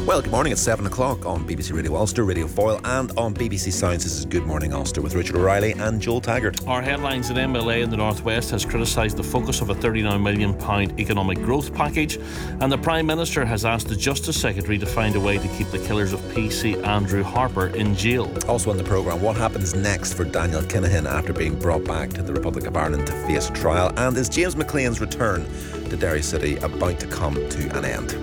Well, good morning. It's 7 o'clock on BBC Radio Ulster, Radio Foyle, and on BBC Science. This is Good Morning Ulster with Richard O'Reilly and Joel Taggart. Our headlines: an MLA in the North West has criticised the focus of a £39 million economic growth package, and the Prime Minister has asked the Justice Secretary to find a way to keep the killers of PC Andrew Harper in jail. Also on the programme, what happens next for Daniel Kinahan after being brought back to the Republic of Ireland to face trial, and is James McLean's return to Derry City about to come to an end?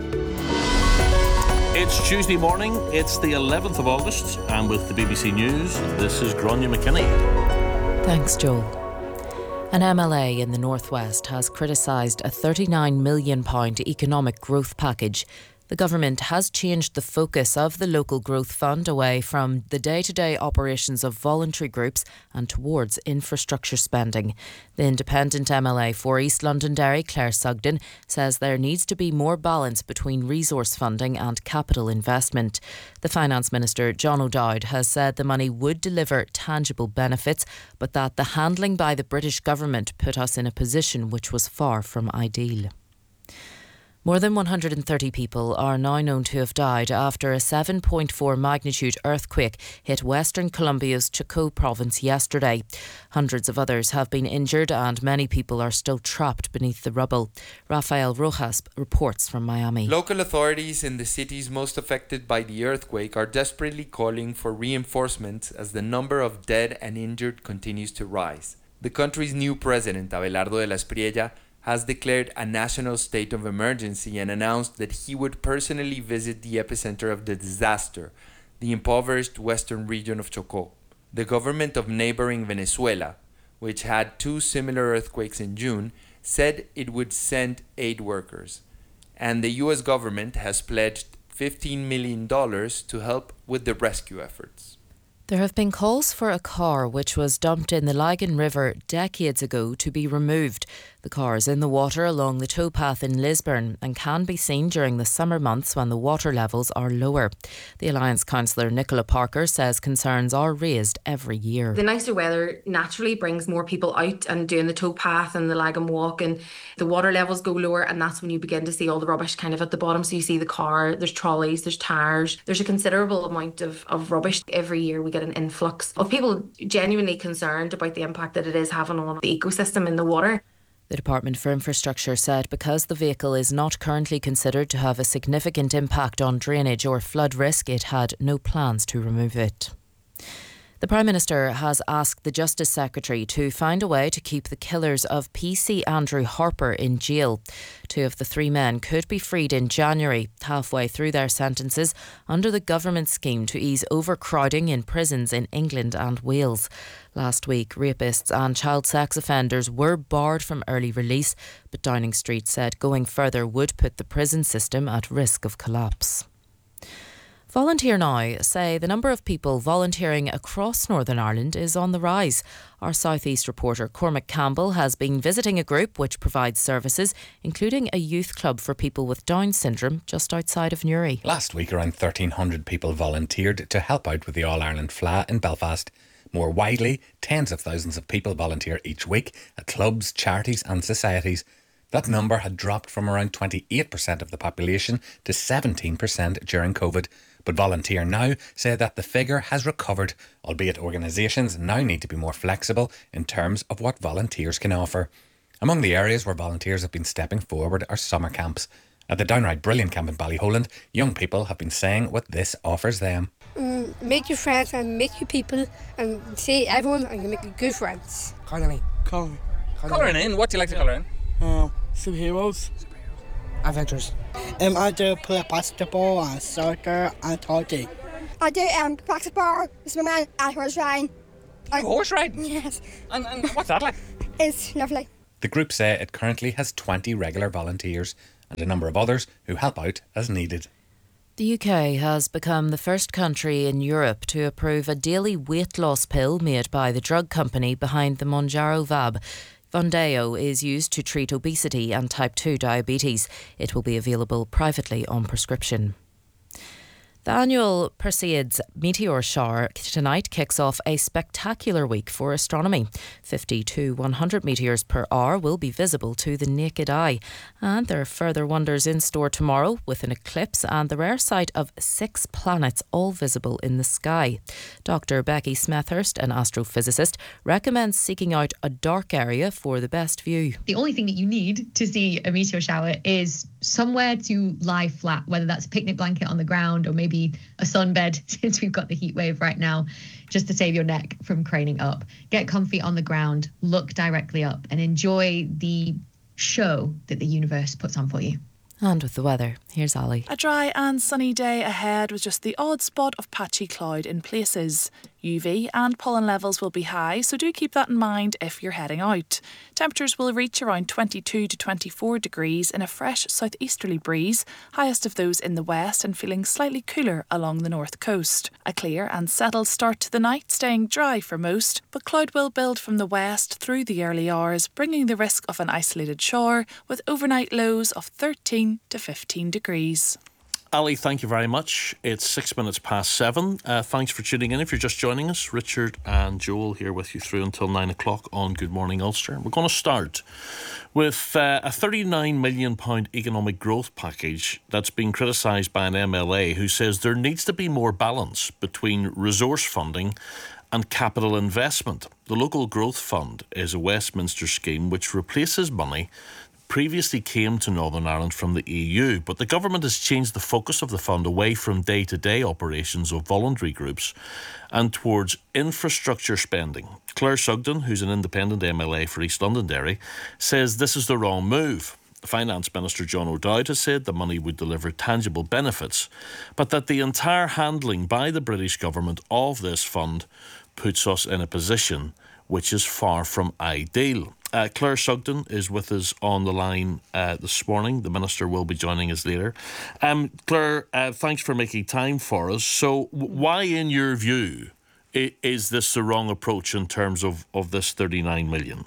It's Tuesday morning, it's the 11th of August, and with the BBC News, this is Gráinne McKinney. Thanks, Joel. An MLA in the North West has criticised a £39 million economic growth package. The government has changed the focus of the local growth fund away from the day-to-day operations of voluntary groups and towards infrastructure spending. The independent MLA for East Londonderry, Claire Sugden, says there needs to be more balance between resource funding and capital investment. The Finance Minister, John O'Dowd, has said the money would deliver tangible benefits, but that the handling by the British government put us in a position which was far from ideal. More than 130 people are now known to have died after a 7.4 magnitude earthquake hit Western Colombia's Chocó province yesterday. Hundreds of others have been injured and many people are still trapped beneath the rubble. Rafael Rojas reports from Miami. Local authorities in the cities most affected by the earthquake are desperately calling for reinforcements as the number of dead and injured continues to rise. The country's new president, Abelardo de la Espriella, has declared a national state of emergency and announced that he would personally visit the epicenter of the disaster, the impoverished western region of Chocó. The government of neighboring Venezuela, which had two similar earthquakes in June, said it would send aid workers. And the US government has pledged $15 million to help with the rescue efforts. There have been calls for a car which was dumped in the Lagan River decades ago to be removed. The car is in the water along the towpath in Lisburn and can be seen during the summer months when the water levels are lower. The Alliance councillor Nicola Parker says concerns are raised every year. The nicer weather naturally brings more people out and doing the towpath and the Lagan Walk, and the water levels go lower, and that's when you begin to see all the rubbish kind of at the bottom. So you see the car, there's trolleys, there's tyres, there's a considerable amount of rubbish. Every year we get an influx of people genuinely concerned about the impact that it is having on the ecosystem in the water. The Department for Infrastructure said because the vehicle is not currently considered to have a significant impact on drainage or flood risk, it had no plans to remove it. The Prime Minister has asked the Justice Secretary to find a way to keep the killers of PC Andrew Harper in jail. Two of the three men could be freed in January, halfway through their sentences, under the government scheme to ease overcrowding in prisons in England and Wales. Last week, rapists and child sex offenders were barred from early release, but Downing Street said going further would put the prison system at risk of collapse. Volunteer Now say the number of people volunteering across Northern Ireland is on the rise. Our South East reporter Cormac Campbell has been visiting a group which provides services, including a youth club for people with Down syndrome just outside of Newry. Last week, around 1,300 people volunteered to help out with the All-Ireland Fleadh in Belfast. More widely, tens of thousands of people volunteer each week at clubs, charities and societies. That number had dropped from around 28% of the population to 17% during COVID. But Volunteer Now say that the figure has recovered, albeit organisations now need to be more flexible in terms of what volunteers can offer. Among the areas where volunteers have been stepping forward are summer camps. At the Downright Brilliant camp in Ballyholland, young people have been saying what this offers them. Make your friends and make your people and see everyone and you make good friends. Colouring in? What do you like to colour in? Superheroes. Adventures. I do play basketball and soccer and hockey. I do basketball, swimming and horse riding. Horse riding? Yes. And what's that like? It's lovely. The group say it currently has 20 regular volunteers and a number of others who help out as needed. The UK has become the first country in Europe to approve a daily weight loss pill made by the drug company behind the Mounjaro Vab. Foundayo is used to treat obesity and type 2 diabetes. It will be available privately on prescription. The annual Perseids meteor shower tonight kicks off a spectacular week for astronomy. 50 to 100 meteors per hour will be visible to the naked eye. And there are further wonders in store tomorrow with an eclipse and the rare sight of 6 planets all visible in the sky. Dr. Becky Smethurst, an astrophysicist, recommends seeking out a dark area for the best view. The only thing that you need to see a meteor shower is somewhere to lie flat, whether that's a picnic blanket on the ground or maybe a sunbed, since we've got the heat wave right now, just to save your neck from craning up. Get comfy on the ground, look directly up and enjoy the show that the universe puts on for you. And with the weather, here's Ali. A dry and sunny day ahead with just the odd spot of patchy cloud in places. UV and pollen levels will be high, so do keep that in mind if you're heading out. Temperatures will reach around 22 to 24 degrees in a fresh southeasterly breeze, highest of those in the west and feeling slightly cooler along the north coast. A clear and settled start to the night, staying dry for most, but cloud will build from the west through the early hours, bringing the risk of an isolated shower with overnight lows of 13 to 15 degrees. Ali, thank you very much. It's 6 minutes past 7. Thanks for tuning in. If you're just joining us, Richard and Joel here with you through until 9 o'clock on Good Morning Ulster. We're going to start with a £39 million economic growth package that's been criticised by an MLA who says there needs to be more balance between resource funding and capital investment. The Local Growth Fund is a Westminster scheme which replaces money previously came to Northern Ireland from the EU, but the government has changed the focus of the fund away from day-to-day operations of voluntary groups and towards infrastructure spending. Claire Sugden, who's an independent MLA for East Londonderry, says this is the wrong move. The Finance Minister John O'Dowd has said the money would deliver tangible benefits, but that the entire handling by the British government of this fund puts us in a position which is far from ideal. Claire Sugden is with us on the line this morning. The Minister will be joining us later. Claire, thanks for making time for us. So why, in your view, is this the wrong approach in terms of this 39 million?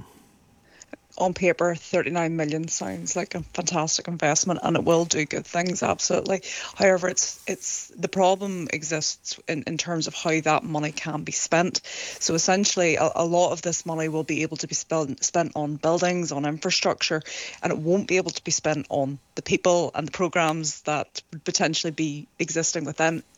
On paper, 39 million sounds like a fantastic investment and it will do good things, absolutely. However, it's the problem exists in terms of how that money can be spent. So essentially, a lot of this money will be able to be spent on buildings, on infrastructure, and it won't be able to be spent on the people and the programmes that would potentially be existing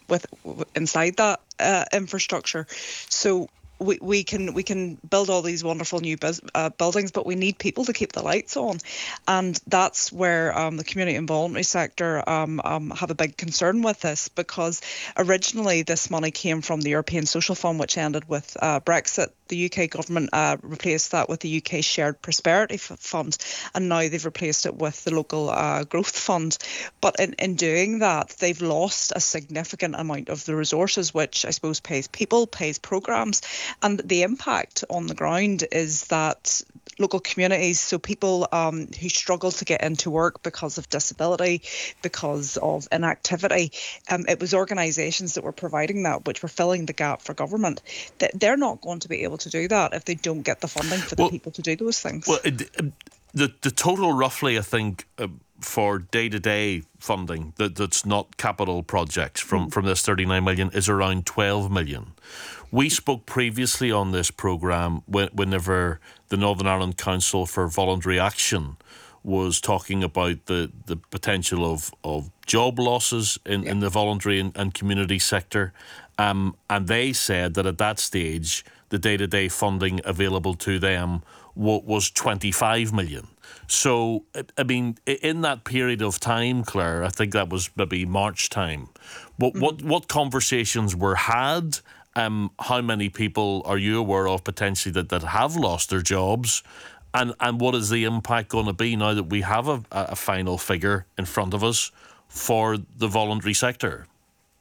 inside that infrastructure. So we can build all these wonderful new buildings, but we need people to keep the lights on, and that's where the community and voluntary sector have a big concern with this, because originally this money came from the European Social Fund, which ended with Brexit. The UK government replaced that with the UK Shared Prosperity Fund, and now they've replaced it with the Local Growth Fund. But in doing that, they've lost a significant amount of the resources, which I suppose pays people, pays programmes. And the impact on the ground is that local communities, so people who struggle to get into work because of disability, because of inactivity, it was organisations that were providing that, which were filling the gap for government. They're not going to be able to do that if they don't get the funding for the people to do those things. Well, the total roughly, I think, for day-to-day funding that's not capital projects from this 39 million is around 12 million. We spoke previously on this programme whenever the Northern Ireland Council for Voluntary Action was talking about the potential of job losses in the voluntary and community sector. And they said that at that stage, the day-to-day funding available to them was 25 million. So, I mean, in that period of time, Claire, I think that was maybe March time, what conversations were had? How many people are you aware of potentially that have lost their jobs? And what is the impact going to be now that we have a final figure in front of us for the voluntary sector?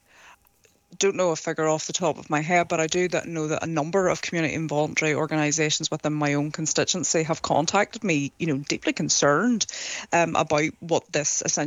Don't know a figure off the top of my head, but I do know that a number of community and voluntary organisations within my own constituency have contacted me, deeply concerned about what this essentially